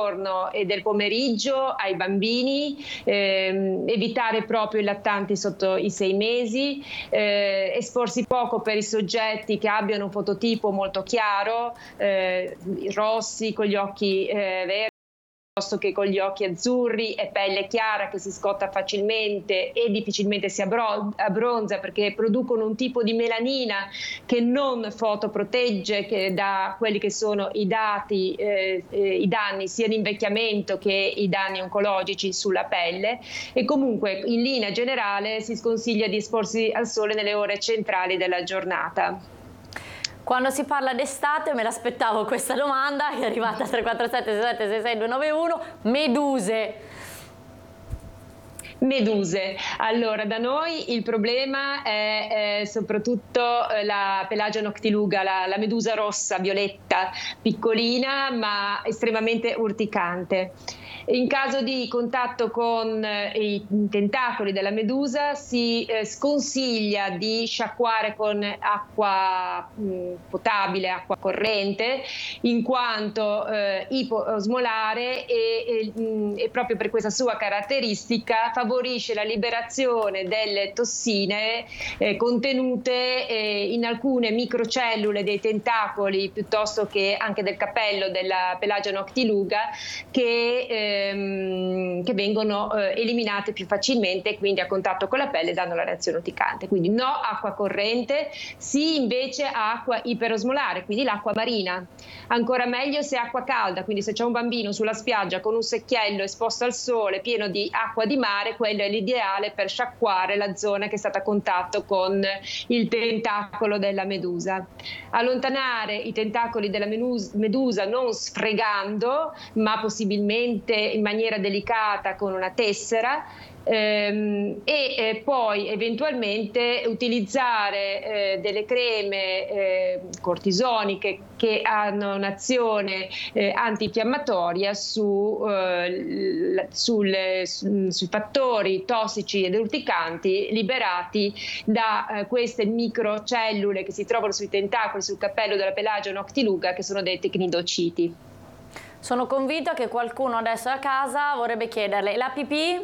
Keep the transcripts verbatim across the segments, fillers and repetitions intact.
giorno e del pomeriggio ai bambini, ehm, evitare proprio i lattanti sotto i sei mesi, eh, esporsi poco per i soggetti che abbiano un fototipo molto chiaro, eh, rossi con gli occhi eh, verdi, piuttosto che con gli occhi azzurri e pelle chiara che si scotta facilmente e difficilmente si abbronza, perché producono un tipo di melanina che non fotoprotegge che da quelli che sono i dati, eh, eh, i danni sia di invecchiamento che i danni oncologici sulla pelle. E comunque in linea generale si sconsiglia di esporsi al sole nelle ore centrali della giornata. Quando si parla d'estate me l'aspettavo questa domanda, che è arrivata a tre quattro sette sei sette sei sei due nove uno, meduse. Meduse. Allora, da noi il problema è eh, soprattutto la Pelagia noctiluga, la, la medusa rossa, violetta, piccolina ma estremamente urticante. In caso di contatto con eh, i tentacoli della medusa si eh, sconsiglia di sciacquare con acqua mh, potabile, acqua corrente, in quanto eh, ipoosmolare e, e, mh, e proprio per questa sua caratteristica favorisce la liberazione delle tossine eh, contenute eh, in alcune microcellule dei tentacoli piuttosto che anche del cappello della Pelagia noctiluga che eh, che vengono eh, eliminate più facilmente e quindi a contatto con la pelle danno la reazione urticante. Quindi no acqua corrente, sì invece acqua iperosmolare, quindi l'acqua marina. Ancora meglio se è acqua calda, quindi se c'è un bambino sulla spiaggia con un secchiello esposto al sole pieno di acqua di mare, quello è l'ideale per sciacquare la zona che è stata a contatto con il tentacolo della medusa. Allontanare i tentacoli della medusa non sfregando, ma possibilmente in maniera delicata con una tessera, ehm, e eh, poi eventualmente utilizzare eh, delle creme eh, cortisoniche che hanno un'azione eh, antinfiammatoria su, eh, sulle, su, sui fattori tossici ed urticanti liberati da eh, queste microcellule che si trovano sui tentacoli, sul cappello della Pelagia noctiluga, che sono dette cnidociti. Sono convinta che qualcuno adesso a casa vorrebbe chiederle: la pipì?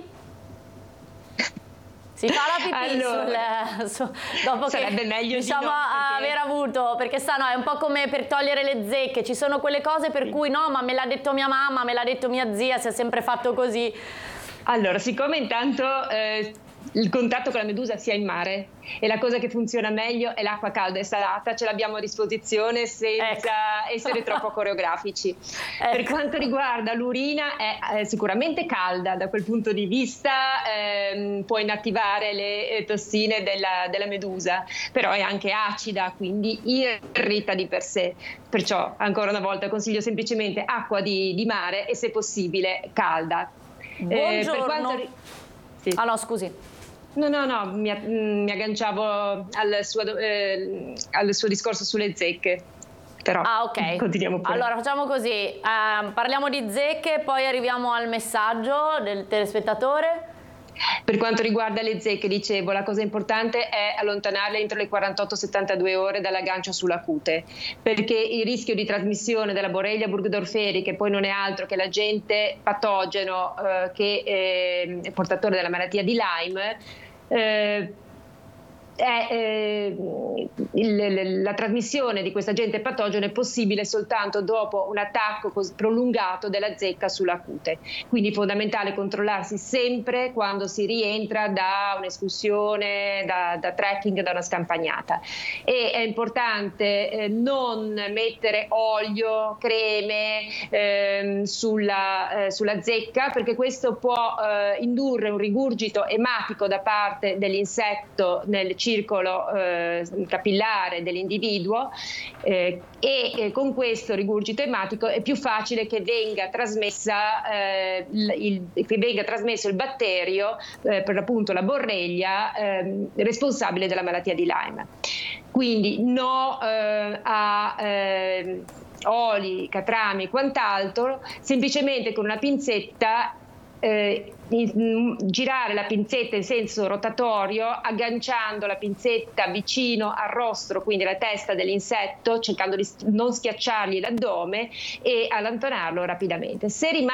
Si fa la pipì allora, sul, su, dopo sarebbe che meglio diciamo di no, perché... aver avuto, perché sa, no, è un po' come per togliere le zecche, ci sono quelle cose per cui no, ma me l'ha detto mia mamma, me l'ha detto mia zia, si è sempre fatto così. Allora, siccome intanto eh, il contatto con la medusa sia in mare e la cosa che funziona meglio è l'acqua calda e salata, ce l'abbiamo a disposizione senza ecco. essere troppo coreografici. Ecco. Per quanto riguarda l'urina è eh, sicuramente calda, da quel punto di vista ehm, può inattivare le eh, tossine della, della medusa, però è anche acida, quindi irrita di per sé. Perciò ancora una volta consiglio semplicemente acqua di, di mare e se possibile calda. Buongiorno. Eh, per quanto... sì. Ah no, scusi. No, no, no, mi, mi agganciavo al suo, eh, al suo discorso sulle zecche, però ah, ok. Continuiamo pure. Allora facciamo così, eh, parliamo di zecche, poi arriviamo al messaggio del telespettatore. Per quanto riguarda le zecche, dicevo, la cosa importante è allontanarle entro le quarantotto settantadue ore dall'aggancio sulla cute, perché il rischio di trasmissione della Borrelia burgdorferi, che poi non è altro che l'agente patogeno eh, che eh, è portatore della malattia di Lyme, eh, È, eh, il, la trasmissione di questo agente patogeno è possibile soltanto dopo un attacco prolungato della zecca sulla cute. Quindi è fondamentale controllarsi sempre quando si rientra da un'escursione, da, da trekking, da una scampagnata. E è importante eh, non mettere olio, creme eh, sulla, eh, sulla zecca, perché questo può eh, indurre un rigurgito ematico da parte dell'insetto nel circolo eh, capillare dell'individuo eh, e eh, con questo rigurgito ematico è più facile che venga trasmessa eh, il, che venga trasmesso il batterio, eh, per l'appunto la borrelia eh, responsabile della malattia di Lyme. Quindi no eh, a eh, oli, catrami e quant'altro, semplicemente con una pinzetta Eh, girare la pinzetta in senso rotatorio, agganciando la pinzetta vicino al rostro, quindi alla testa dell'insetto, cercando di non schiacciargli l'addome e allontanarlo rapidamente. Se rimane